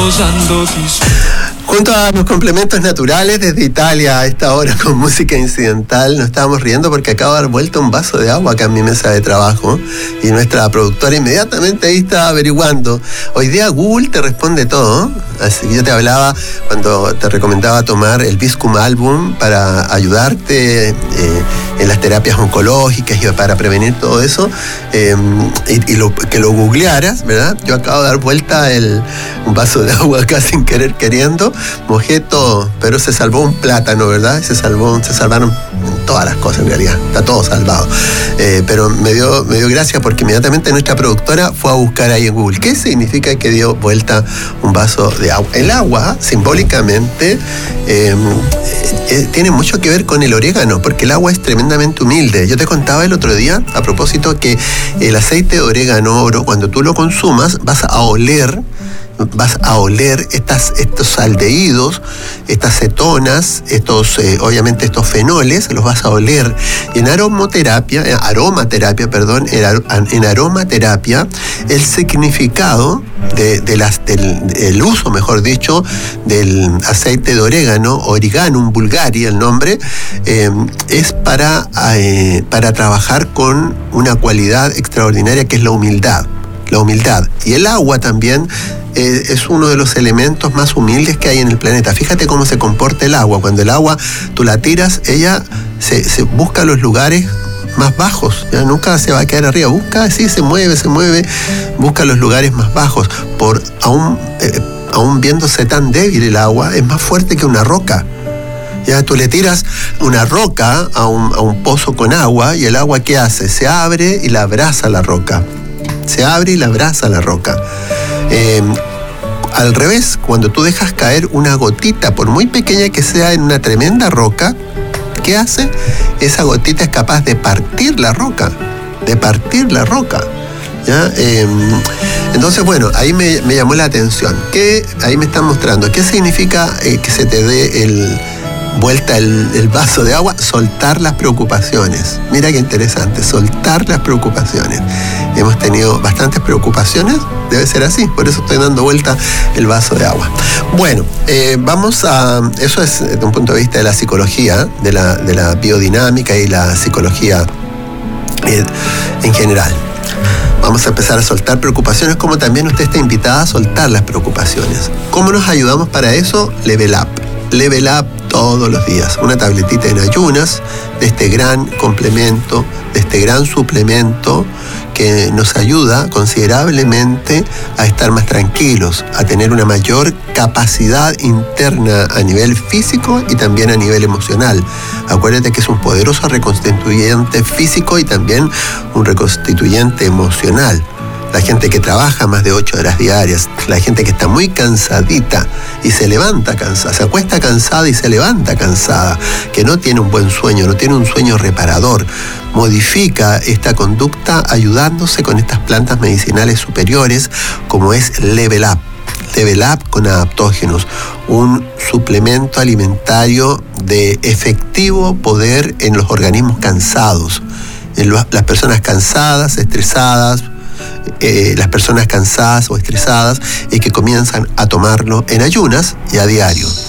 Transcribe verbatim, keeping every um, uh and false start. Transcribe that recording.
posando tus... Junto a los complementos naturales desde Italia a esta hora con música incidental, nos estábamos riendo porque acabo de dar vuelta un vaso de agua acá en mi mesa de trabajo y nuestra productora inmediatamente ahí estaba averiguando. Hoy día Google te responde todo, así que yo te hablaba cuando te recomendaba tomar el Viscum Album para ayudarte eh, en las terapias oncológicas y para prevenir todo eso, eh, y, y lo, que lo googlearas, ¿verdad? Yo acabo de dar vuelta el, un vaso de agua acá sin querer queriendo. Mojé todo, pero se salvó un plátano, ¿verdad? Se salvó, se salvaron todas las cosas en realidad, está todo salvado. Eh, pero me dio, me dio gracia porque inmediatamente nuestra productora fue a buscar ahí en Google. ¿Qué significa que dio vuelta un vaso de agua? El agua, simbólicamente, eh, eh, tiene mucho que ver con el orégano, porque el agua es tremendamente humilde. Yo te contaba el otro día, a propósito, que el aceite de orégano oro, cuando tú lo consumas, vas a oler vas a oler estas, estos aldehídos, estas cetonas, estos, eh, obviamente estos fenoles, los vas a oler. Y en aromaterapia, eh, aromaterapia, perdón, en, en aromaterapia, el significado de, de las, del el uso, mejor dicho, del aceite de orégano, Origanum vulgari, el nombre, eh, es para, eh, para trabajar con una cualidad extraordinaria que es la humildad. La humildad. Y el agua también eh, es uno de los elementos más humildes que hay en el planeta. Fíjate cómo se comporta el agua. Cuando el agua tú la tiras, ella se, se busca los lugares más bajos, ya nunca se va a quedar arriba, busca, así se mueve, se mueve, busca los lugares más bajos. Por aún, eh, aún viéndose tan débil el agua, es más fuerte que una roca. Ya tú le tiras una roca a un, a un pozo con agua y el agua, ¿qué hace? Se abre y la abraza la roca. Se abre y la abraza la roca. Eh, al revés, cuando tú dejas caer una gotita, por muy pequeña que sea, en una tremenda roca, ¿qué hace? Esa gotita es capaz de partir la roca, de partir la roca. ¿Ya? Eh, entonces, bueno, ahí me, me llamó la atención. ¿Qué, ahí me están mostrando, ¿qué significa eh, que se te dé el... vuelta el, el vaso de agua? Soltar las preocupaciones. Mira qué interesante, soltar las preocupaciones. Hemos tenido bastantes preocupaciones, debe ser así, por eso estoy dando vuelta el vaso de agua. Bueno, eh, vamos a... Eso es desde un punto de vista de la psicología, de la, de la biodinámica y la psicología eh, en general. Vamos a empezar a soltar preocupaciones, como también usted está invitada a soltar las preocupaciones. ¿Cómo nos ayudamos para eso? Level Up. Level Up todos los días. Una tabletita en ayunas de este gran complemento, de este gran suplemento que nos ayuda considerablemente a estar más tranquilos, a tener una mayor capacidad interna a nivel físico y también a nivel emocional. Acuérdate que es un poderoso reconstituyente físico y también un reconstituyente emocional. La gente que trabaja más de ocho horas diarias, la gente que está muy cansadita y se levanta cansada, se acuesta cansada y se levanta cansada, que no tiene un buen sueño, no tiene un sueño reparador, modifica esta conducta ayudándose con estas plantas medicinales superiores como es Level Up. Level Up con adaptógenos, un suplemento alimentario de efectivo poder en los organismos cansados, en las personas cansadas, estresadas, Eh, las personas cansadas o estresadas y que comienzan a tomarlo en ayunas y a diario.